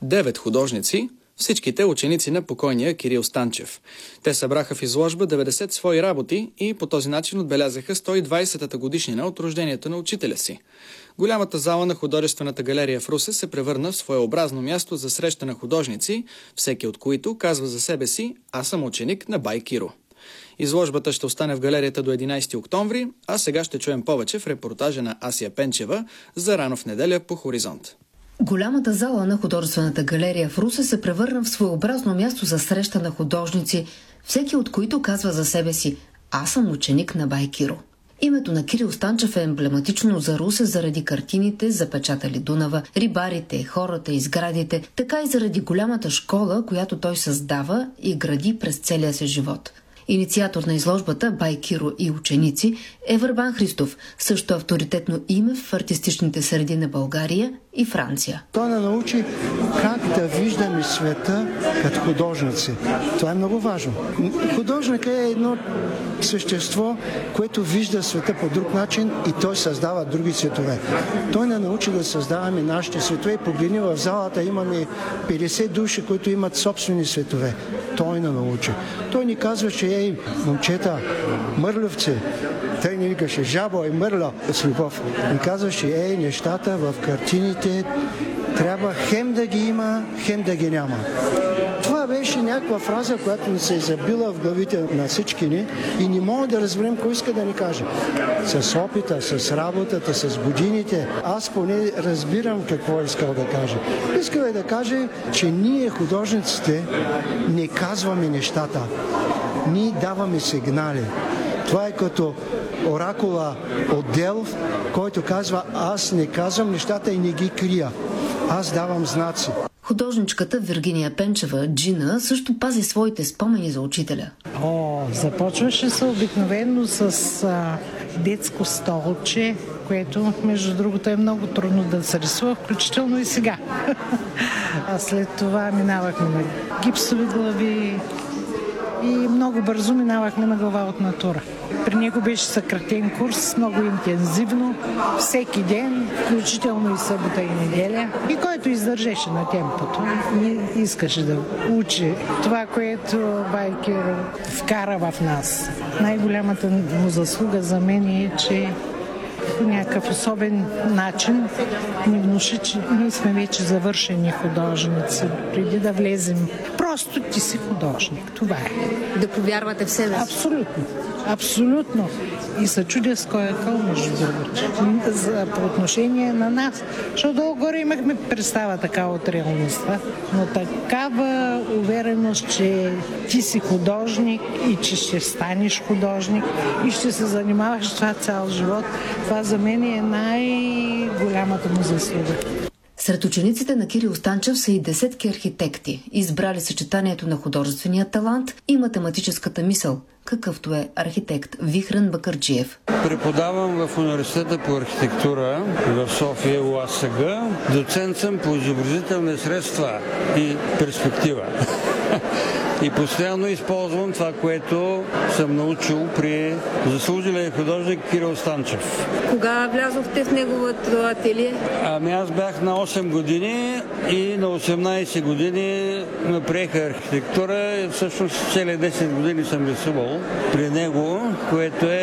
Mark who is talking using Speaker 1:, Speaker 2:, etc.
Speaker 1: 9 художници, всичките ученици на покойния Кирил Станчев. Те събраха в изложба 90 свои работи и по този начин отбелязаха 120-та годишнина от рождението на учителя си. Голямата зала на художествената галерия в Русе се превърна в своеобразно място за среща на художници, всеки от които казва за себе си: "Аз съм ученик на бай Киро". Изложбата ще остане в галерията до 11 октомври, а сега ще чуем повече в репортажа на Асия Пенчева за "Рано в неделя" по Хоризонт.
Speaker 2: Голямата зала на художествената галерия в Русе се превърна в своеобразно място за среща на художници, всеки от които казва за себе си: "Аз съм ученик на бай Киро". Името на Кирил Станчев е емблематично за Русе заради картините, запечатали Дунава, рибарите, хората и сградите, така и заради голямата школа, която той създава и гради през целия си живот. Инициатор на изложбата "Бай Киро и ученици" е Върбан Христов, също авторитетно име в артистичните среди на България и Франция.
Speaker 3: Той ни научи как да виждаме света като художници. Това е много важно. Художник е едно същество, което вижда света по друг начин и той създава други светове. Той ни научи да създаваме нашите светове. Погледни, в залата имаме 50 души, които имат собствени светове. Той ни научи. Той ни казва, че ей, момчета, мърлевци, той ни викаше жабо и мърля с любов. Ни казваше, ей, нещата в картините трябва хем да ги има, хем да ги няма. Това беше някаква фраза, която ни се е забила в главите на всички ни и не мога да разберем кой иска да ни каже. С опита, с работата, с годините, аз поне разбирам какво е искал да каже. Искал е да каже, че ние художниците не казваме нещата. Ние даваме сигнали. Това е като оракула от Делф, който казва: "Аз не казвам нещата и не ги крия. Аз давам знаци".
Speaker 2: Художничката Виргиния Пенчева, Джина, също пази своите спомени за учителя.
Speaker 4: Започваше се обикновено с детско столче, което, между другото, е много трудно да се рисува, включително и сега. А след това минавахме на гипсови глави и много бързо минавахме на глава от натура. При него беше съкратен курс, много интензивно, всеки ден, включително и събота и неделя. И който издържеше на темпото, не искаше да учи това, което бай Киро вкара в нас. Най-голямата му заслуга за мен е, че по някакъв особен начин ни внуши, че ние сме вече завършени художници, преди да влезем. Просто ти си художник. Това е.
Speaker 2: Да повярвате в себе си?
Speaker 4: Абсолютно. Абсолютно. И се чудя с кой е къл, между другото. По отношение на нас. Защото долу-горе имахме представа така от реалността, но такава увереност, че ти си художник и че ще станеш художник и ще се занимаваш с това цял живот, това за мен е най-голямата му заслуга.
Speaker 2: Сред учениците на Кирил Станчев са и десетки архитекти, избрали съчетанието на художествения талант и математическата мисъл, какъвто е архитект Вихрен Бакърджиев.
Speaker 5: Преподавам в Университета по архитектура в София, УАСГ. Доцент съм по изобразителни средства и перспектива. И постоянно използвам това, което съм научил при заслужилия художник Кирил Станчев.
Speaker 6: Кога влязохте в неговото ателие?
Speaker 5: Аз бях на 8 години и на 18 години ме приеха архитектура. Всъщност цели 10 години съм рисувал при него, което е